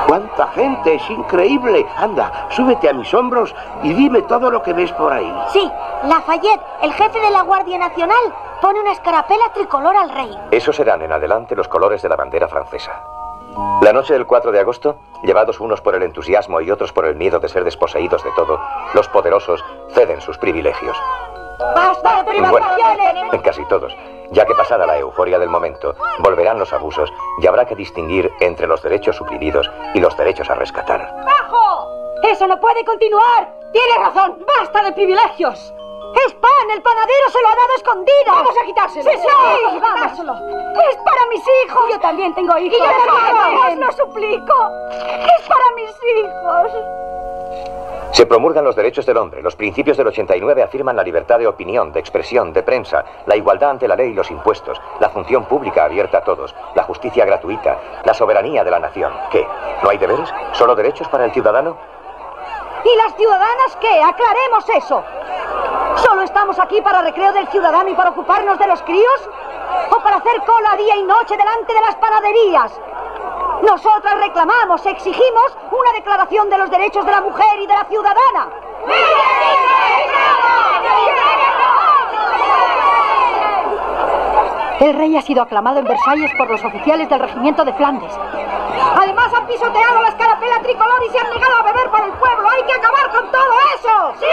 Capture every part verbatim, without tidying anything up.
¡Cuánta gente! ¡Es increíble! Anda, súbete a mis hombros y dime todo lo que ves por ahí. Sí, Lafayette, el jefe de la Guardia Nacional, pone una escarapela tricolor al rey. Esos serán en adelante los colores de la bandera francesa. La noche del cuatro de agosto, llevados unos por el entusiasmo y otros por el miedo de ser desposeídos de todo, los poderosos ceden sus privilegios. ¡Basta de privatizaciones! Bueno, en casi todos, ya que pasada la euforia del momento, volverán los abusos y habrá que distinguir entre los derechos suprimidos y los derechos a rescatar. ¡Bajo! ¡Eso no puede continuar! ¡Tiene razón! ¡Basta de privilegios! ¡Es pan! ¡El panadero se lo ha dado escondido! ¡Vamos a quitárselo! ¡Sí, sí! ¡Vamos, dámoselo! ¡Es para mis hijos! Yo también tengo hijos. ¡Y yo también! ¡Os lo suplico! ¡Es para mis hijos! Se promulgan los derechos del hombre. Los principios del ochenta y nueve afirman la libertad de opinión, de expresión, de prensa, la igualdad ante la ley y los impuestos, la función pública abierta a todos, la justicia gratuita, la soberanía de la nación. ¿Qué? ¿No hay deberes? ¿Solo derechos para el ciudadano? ¿Y las ciudadanas qué? Aclaremos eso. ¿Solo estamos aquí para recreo del ciudadano y para ocuparnos de los críos? ¿O para hacer cola día y noche delante de las panaderías? Nosotras reclamamos, exigimos una declaración de los derechos de la mujer y de la ciudadana. El rey ha sido aclamado en Versalles por los oficiales del regimiento de Flandes. Además han pisoteado la escarapela tricolor y se han negado a beber por el pueblo. ¡Hay que acabar con todo eso! ¡Sí!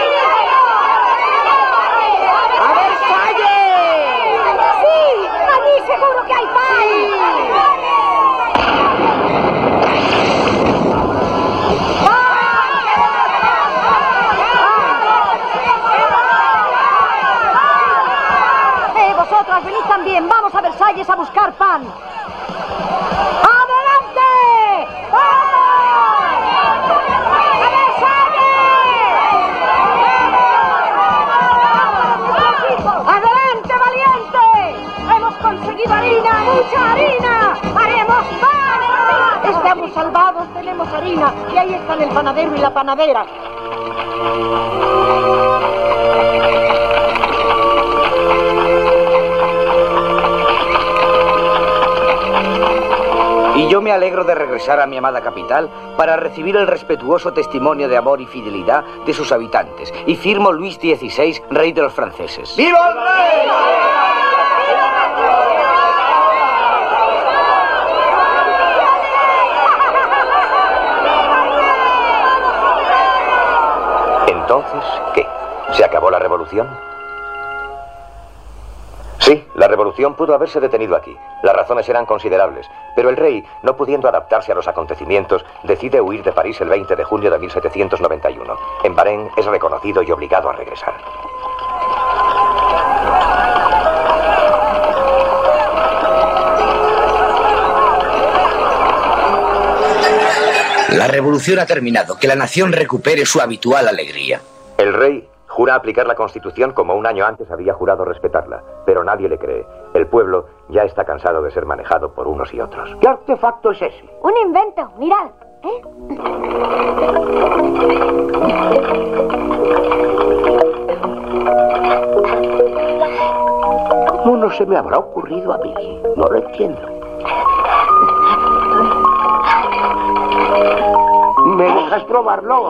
¡A Versalles! ¡Sí! ¡Allí seguro que hay pan! Vosotras, venid también. Vamos a Versalles a buscar pan. ¡Adelante! ¡Vamos! ¡A Versalles! ¡Adelante, valiente! ¡Hemos conseguido harina! ¡Mucha harina! ¡Haremos pan! Estamos salvados, tenemos harina. Y ahí están el panadero y la panadera. Y yo me alegro de regresar a mi amada capital para recibir el respetuoso testimonio de amor y fidelidad de sus habitantes. Y firmo Luis dieciséis, rey de los franceses. ¡Viva el rey! Entonces, ¿qué? ¿Se acabó la revolución? Sí, la revolución pudo haberse detenido aquí. Las razones eran considerables, pero el rey, no pudiendo adaptarse a los acontecimientos, decide huir de París el veinte de junio de mil setecientos noventa y uno. En Varennes es reconocido y obligado a regresar. La revolución ha terminado. Que la nación recupere su habitual alegría. El rey jura aplicar la Constitución como un año antes había jurado respetarla, pero nadie le cree. El pueblo ya está cansado de ser manejado por unos y otros. ¿Qué artefacto es ese? Un invento, mirad. ¿Eh? ¿Cómo no se me habrá ocurrido a mí? No lo entiendo. ¿Me dejas probarlo?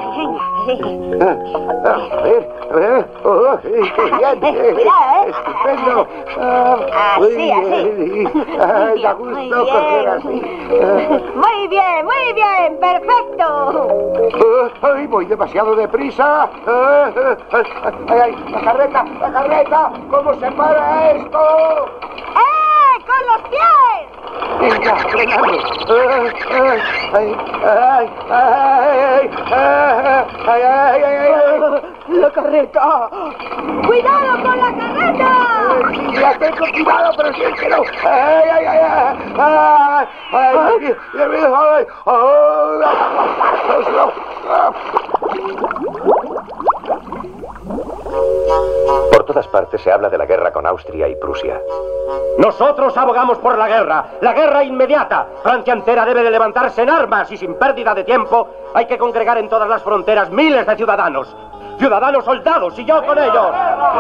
A ver, a ver. Oh, ¡qué bien! Cuidado, ¿eh? ¡Estupendo! Ah, Así, muy así. bien. Ay, da Muy gusto coger así. Muy bien, muy bien, perfecto. Ah, ¡Ay, voy demasiado deprisa! Ah, ¡Ay, ay! ¡La carreta! ¡La carreta! ¿Cómo se para esto? ¡Eh! ¡Con los pies! Venga, frenando. Ay, ay, ay, ay, ay, ay, ay, ay. ¡La carreta! ¡Cuidado con la carreta! Ay, ya tengo cuidado, pero sí que no. Ay, ay, ay, ay, ay, ay, ay, Por todas partes se habla de la guerra con Austria y Prusia. Nosotros abogamos por la guerra, la guerra inmediata. Francia entera debe de levantarse en armas y sin pérdida de tiempo hay que congregar en todas las fronteras miles de ciudadanos. Ciudadanos soldados y yo con ellos.